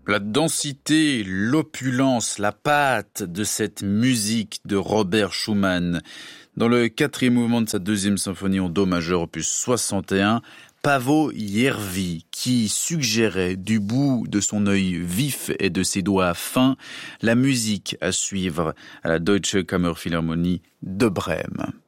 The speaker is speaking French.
La densité, l'opulence, la pâte de cette musique de Robert Schumann. Dans le 4e mouvement de sa 2e symphonie en do majeur opus 61, Paavo Järvi, qui suggérait du bout de son œil vif et de ses doigts fins la musique à suivre à la Deutsche Kammerphilharmonie de Brême.